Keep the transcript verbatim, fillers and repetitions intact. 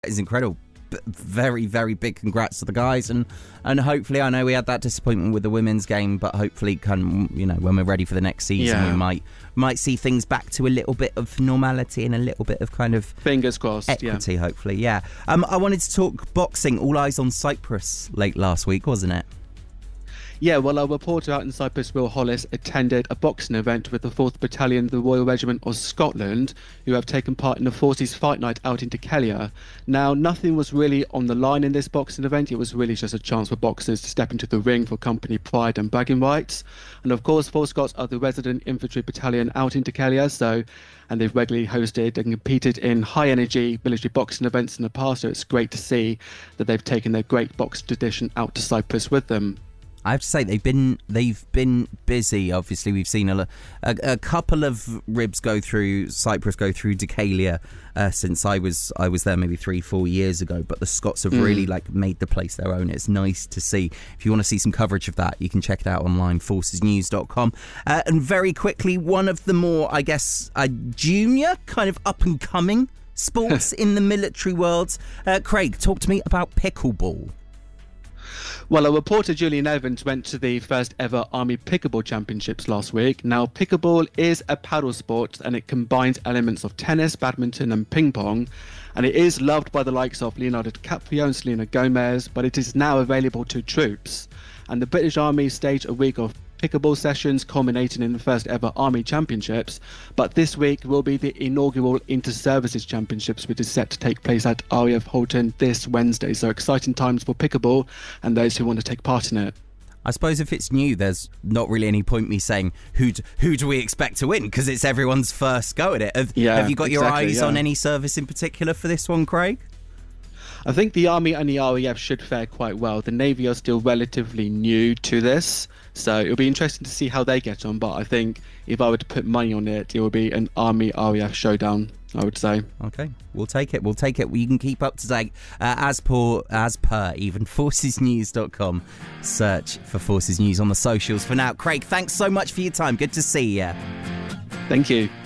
It's incredible. Very, very big congrats to the guys, and and hopefully, I know we had that disappointment with the women's game, but hopefully, can you know, when we're ready for the next season, yeah. we might might see things back to a little bit of normality and a little bit of kind of fingers crossed equity. Yeah. Hopefully, yeah. Um, I wanted to talk boxing. All eyes on Cyprus late last week, wasn't it? Yeah, well, our reporter out in Cyprus, Will Hollis, attended a boxing event with the fourth Battalion, the Royal Regiment of Scotland, who have taken part in the Forces Fight Night out in Deucalion. Now, nothing was really on the line in this boxing event. It was really just a chance for boxers to step into the ring for company pride and bragging rights. And of course, Four Scots are the resident infantry battalion out in Deucalion, so and they've regularly hosted and competed in high-energy military boxing events in the past, so it's great to see that they've taken their great boxing tradition out to Cyprus with them. I have to say they've been they've been busy. Obviously, we've seen a, a, a couple of ribs go through Cyprus, go through Deucalion uh, since I was I was there maybe three, four years ago. But the Scots have mm. really like made the place their own. It's nice to see. If you want to see some coverage of that, you can check it out online, forces news dot com. Uh, and very quickly, one of the more, I guess, uh, junior kind of up and coming sports in the military world. Uh, Craig, talk to me about pickleball. Well, our reporter Julian Evans went to the first ever Army Pickleball Championships last week. Now, pickleball is a paddle sport and it combines elements of tennis, badminton and ping pong. And it is loved by the likes of Leonardo DiCaprio and Selena Gomez, but it is now available to troops. And the British Army staged a week of pickleball sessions culminating in the first ever Army Championships, but this week will be the inaugural Inter-Services Championships, which is set to take place at R A F Halton this Wednesday. So exciting times for pickleball and those who want to take part in it. I suppose if it's new, there's not really any point me saying who do, who do we expect to win, because it's everyone's first go at it. Have, yeah, have you got exactly, your eyes yeah. on any service in particular for this one, Craig? I think the Army and the R A F should fare quite well. The Navy are still relatively new to this, so it'll be interesting to see how they get on. But I think if I were to put money on it, it would be an Army R A F showdown, I would say. Okay, we'll take it. We'll take it. You can keep up to date uh, as per as per even forces news dot com. Search for Forces News on the socials. For now, Craig, thanks so much for your time. Good to see you. Thank you.